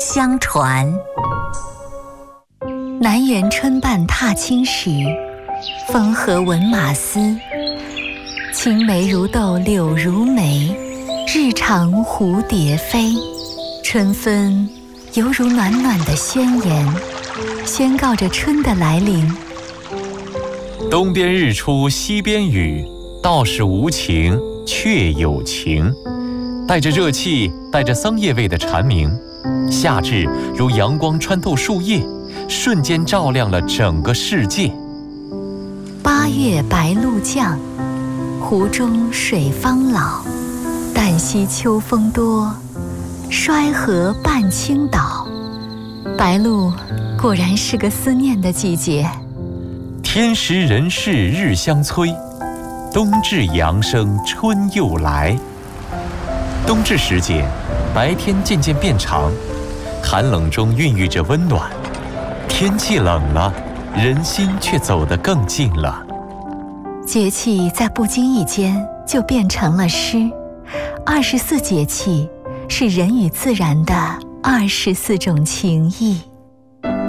相传。南园春半踏青时，风和闻马嘶。青梅如豆柳如眉，日长蝴蝶飞。春分犹如暖暖的宣言，宣告着春的来临。 东边日出西边雨，道是无晴却有晴。带着热气，带着桑叶味的蝉鸣，夏至如阳光穿透树叶，瞬间照亮了整个世界。 8月白露降，湖中水方老。旦夕秋风多，衰河半倾倒。白露果然是个思念的季节。 天时人事日相催，冬至阳生春又来。冬至时节，白天渐渐变长，寒冷中孕育着温暖。天气冷了，人心却走得更近了。 节气在不经意间就变成了诗。24节气是人与自然的24种情谊。